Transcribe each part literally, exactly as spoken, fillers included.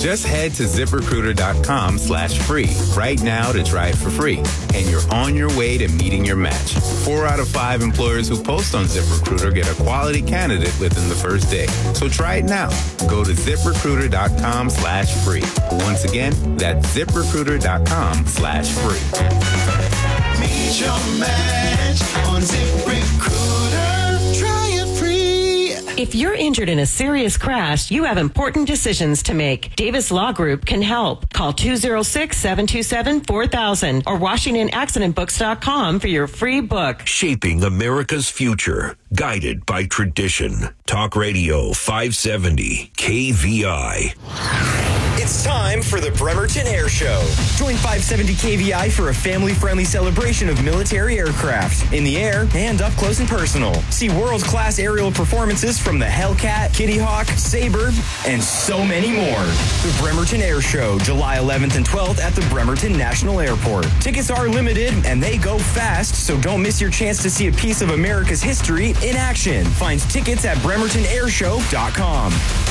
Just head to ZipRecruiter.com slash free right now to try it for free. And you're on your way to meeting your match. Four out of five employers who post on ZipRecruiter get a quality candidate within the first day. So try it now. Go to ZipRecruiter.com slash free. Once again, that's ZipRecruiter.com slash free. Meet your match on ZipRecruiter. Try it free. If you're injured in a serious crash, you have important decisions to make. Davis Law Group can help. Call two oh six, seven two seven, four thousand or Washington Accident Books dot com for your free book. Shaping America's future, guided by tradition. Talk Radio five seventy K V I. It's time for the Bremerton Air Show. Join five seventy K V I for a family-friendly celebration of military aircraft in the air and up close and personal. See world-class aerial performances from the Hellcat, Kitty Hawk, Sabre, and so many more. The Bremerton Air Show, July eleventh and twelfth at the Bremerton National Airport. Tickets are limited and they go fast, so don't miss your chance to see a piece of America's history in action. Find tickets at Bremerton Air Show dot com.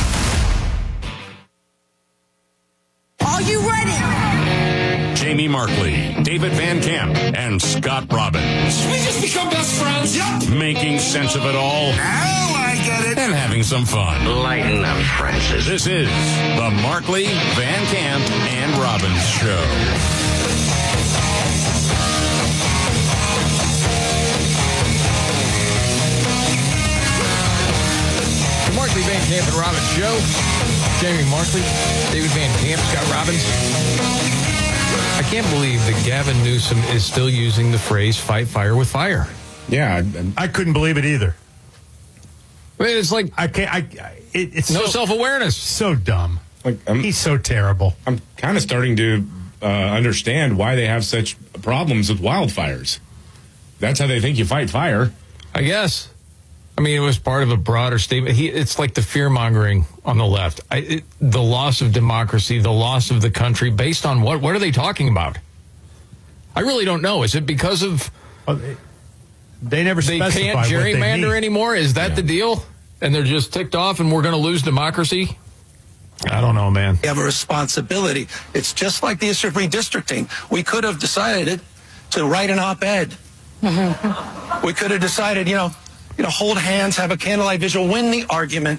Are you ready? Jamie Markley, David Van Camp, and Scott Robbins. We just become best friends. Yep. Making sense of it all. Now I get it. And having some fun. Lighten up, Francis. This is the Markley, Van Camp, and Robbins Show. The Markley, Van Camp, and Robbins Show. Jamie Markley, David Van Camp, Scott Robbins. I can't believe that Gavin Newsom is still using the phrase "fight fire with fire." Yeah, I, I couldn't believe it either. I mean, it's like I can't. I, it, it's no so, self-awareness. So dumb. Like I'm, he's so terrible. I'm kind of starting to uh, understand why they have such problems with wildfires. That's how they think you fight fire. I guess. I mean, it was part of a broader statement. He, it's like the fear-mongering on the left. I, it, the loss of democracy, the loss of the country, based on what? What are they talking about? I really don't know. Is it because of... Well, they, they never they specify can't what they gerrymander need. anymore? Is that Yeah. the deal? And they're just ticked off and we're going to lose democracy? I don't know, man. We have a responsibility. It's just like the issue of redistricting. We could have decided to write an op-ed. We could have decided, you know... You know, hold hands, have a candlelight vigil, win the argument.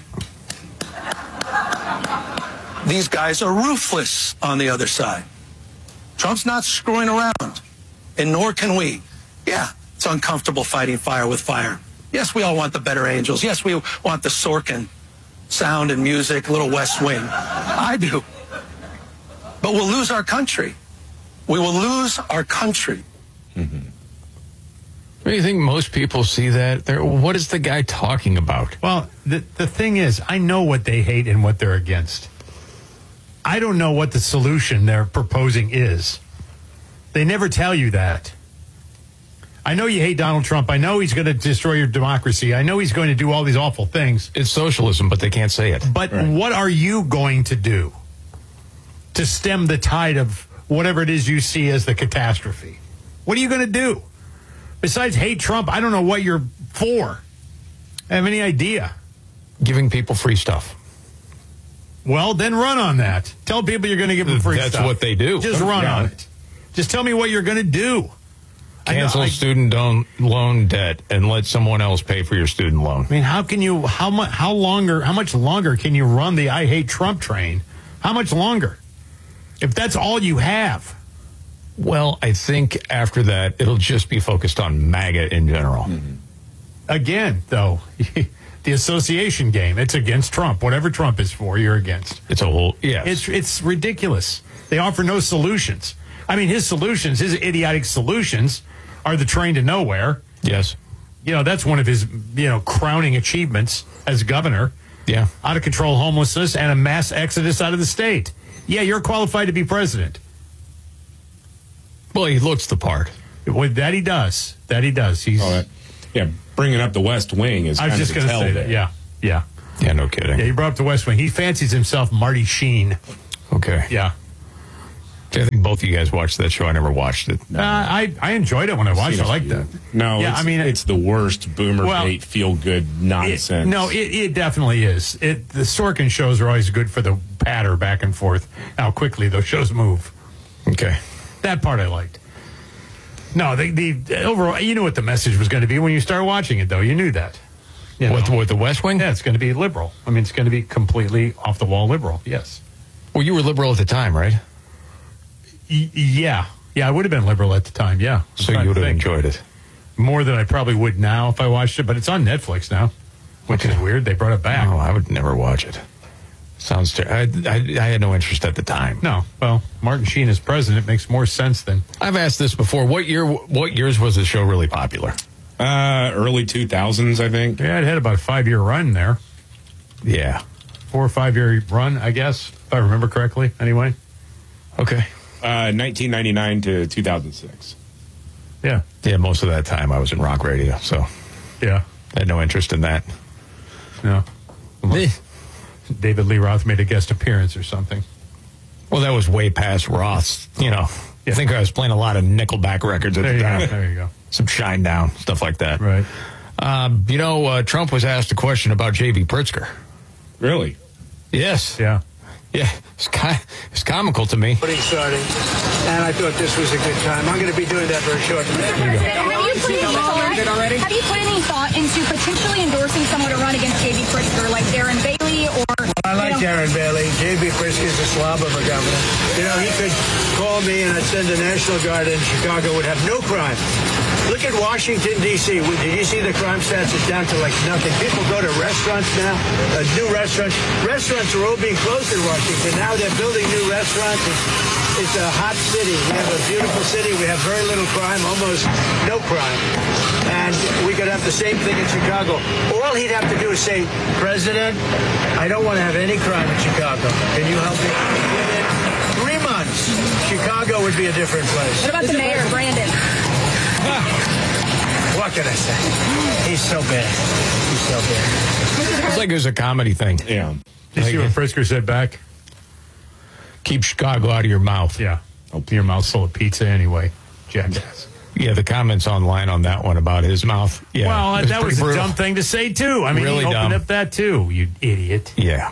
These guys are ruthless on the other side. Trump's not screwing around, and nor can we. Yeah, it's uncomfortable fighting fire with fire. Yes, we all want the better angels. Yes, we want the Sorkin sound and music, little West Wing. I do. But we'll lose our country. We will lose our country. Mm-hmm. Do you think most people see that? They're, what is the guy talking about? Well, the the thing is, I know what they hate and what they're against. I don't know what the solution they're proposing is. They never tell you that. I know you hate Donald Trump. I know he's going to destroy your democracy. I know he's going to do all these awful things. It's socialism, but they can't say it. But right. What are you going to do to stem the tide of whatever it is you see as the catastrophe? What are you going to do? Besides hate Trump, I don't know what you're for. I have any idea. Giving people free stuff. Well, then run on that. Tell people you're going to give them free That's stuff. That's what they do. Just run yeah. on it. Just tell me what you're going to do. Cancel I know, I, student don- loan debt and let someone else pay for your student loan. I mean, how can you, how much, how longer, how much longer can you run the I hate Trump train? How much longer? If that's all you have. Well, I think after that, it'll just be focused on MAGA in general. Mm-hmm. Again, though, the association game, it's against Trump. Whatever Trump is for, you're against. It's a whole, yeah. It's, it's ridiculous. They offer no solutions. I mean, his solutions, his idiotic solutions are the train to nowhere. Yes. You know, that's one of his, you know, crowning achievements as governor. Yeah. Out of control homelessness and a mass exodus out of the state. Yeah, you're qualified to be president. Well, he looks the part. Well, that he does. That he does. He's. Oh, that, yeah, bringing up the West Wing is. I was kind just of going to say that. there. Yeah, yeah, yeah. No kidding. Yeah, he brought up the West Wing. He fancies himself Marty Sheen. Okay. Yeah. I think both of you guys watched that show. I never watched it. Uh, I, I enjoyed it when I watched it. I liked it. No, yeah, it's, I mean, it's the worst boomer well, bait, feel good nonsense. It, no, it, it definitely is. It the Sorkin shows are always good for the patter back and forth. How quickly those shows move. Okay, that part I liked. No, the the overall, you knew what the message was going to be when you started watching it, though. You knew that. You what, what the West Wing? Yeah, it's going to be liberal. I mean, it's going to be completely off the wall liberal. Yes. Well, you were liberal at the time, right? Y- yeah. Yeah, I would have been liberal at the time, yeah. So you would have enjoyed it. More than I probably would now if I watched it, but it's on Netflix now, which okay. is weird. They brought it back. Oh, I would never watch it. Sounds ter- I, I, I had no interest at the time. No. Well, Martin Sheen as president makes more sense than... I've asked this before. What year? What years was the show really popular? Uh, early two thousands, I think. Yeah, it had about a five-year run there. Yeah. Four or five-year run, I guess, if I remember correctly, anyway. Okay. Uh, nineteen ninety-nine to two thousand six. Yeah. Yeah, most of that time I was in rock radio, so yeah, I had no interest in that. No. David Lee Roth made a guest appearance or something. Well, that was way past Roth's, you know. Yeah. I think I was playing a lot of Nickelback records at there the time. Go. There you go. Some Shine Down, stuff like that. Right. Um, you know, uh, Trump was asked a question about J B. Pritzker. Really? Yes. Yeah. Yeah, it's, kind, it's comical to me. Starting, and I thought this was a good time. I'm going to be doing that very shortly. Have you, put any thought, have you put any thought into potentially endorsing someone to run against J B. Pritzker, like Darren Bailey or... I like you know, Darren Bailey. J B. Pritzker is a slob of a governor. You know, he could call me and I'd send the National Guard in Chicago, would have no crime. Look at Washington, D C Did you see the crime stats? It's down to like nothing. People go to restaurants now, uh, new restaurants. Restaurants are all being closed in Washington. Now they're building new restaurants. It's, it's a hot city. We have a beautiful city. We have very little crime, almost no crime. And we could have the same thing in Chicago. All he'd have to do is say, President, I don't want to have any crime in Chicago. Can you help me? Within three months, Chicago would be a different place. What about the mayor, Brandon? What can I say? He's so bad. He's so bad. It's like it was a comedy thing. Yeah. Did you see what Pritzker said back? Keep Chicago out of your mouth. Yeah. Your mouth's full of pizza anyway, jackass. Yeah, the comments online on that one about his mouth. Yeah, well, was that was brutal. a dumb thing to say, too. I mean, really he opened dumb. up that, too, you idiot. Yeah.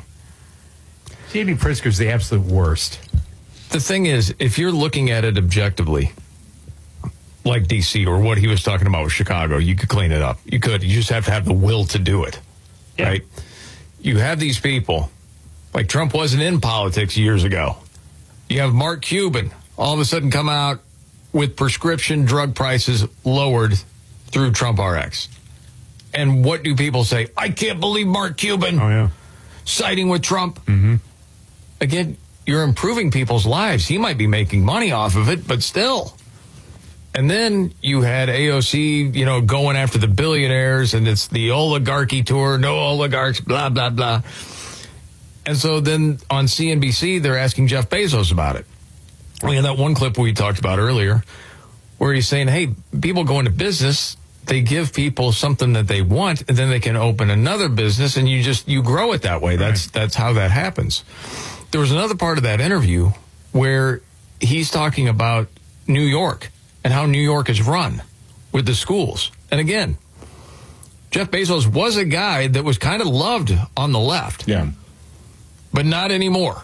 J B. Pritzker's the absolute worst. The thing is, if you're looking at it objectively, like D C or what he was talking about with Chicago, you could clean it up. You could. You just have to have the will to do it, yeah. Right? You have these people, like Trump wasn't in politics years ago. You have Mark Cuban all of a sudden come out with prescription drug prices lowered through Trump R X. And what do people say? I can't believe Mark Cuban oh, yeah. siding with Trump. Mm-hmm. Again, you're improving people's lives. He might be making money off of it, but still. And then you had A O C, you know, going after the billionaires, and it's the oligarchy tour, no oligarchs, blah, blah, blah. And so then on C N B C, they're asking Jeff Bezos about it. We had that one clip we talked about earlier where he's saying, hey, people go into business, they give people something that they want, and then they can open another business, and you just, you grow it that way. Right. That's, that's how that happens. There was another part of that interview where he's talking about New York and how New York is run with the schools. And again, Jeff Bezos was a guy that was kind of loved on the left. Yeah. But not anymore.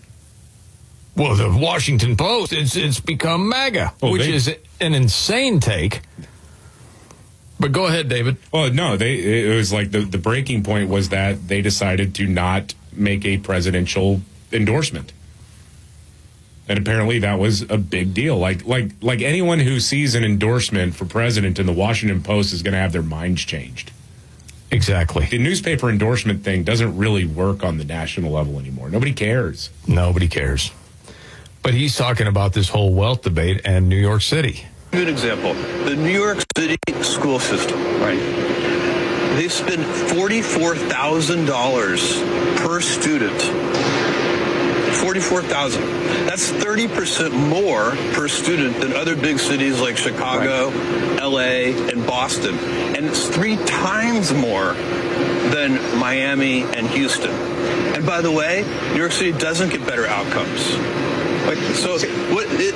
Well, the Washington Post, it's it's become MAGA, well, which they, is an insane take. But go ahead, David. Well, no, they it was like the, the breaking point was that they decided to not make a presidential endorsement. And apparently that was a big deal. Like like like anyone who sees an endorsement for president in the Washington Post is going to have their minds changed. Exactly. The newspaper endorsement thing doesn't really work on the national level anymore. Nobody cares. Nobody cares. But he's talking about this whole wealth debate and New York City. Good example. The New York City school system, right? They spend forty-four thousand dollars per student. forty-four thousand dollars. That's thirty percent more per student than other big cities like Chicago, right. L A, and Boston. And it's three times more than Miami and Houston. And by the way, New York City doesn't get better outcomes. Like, so what? It,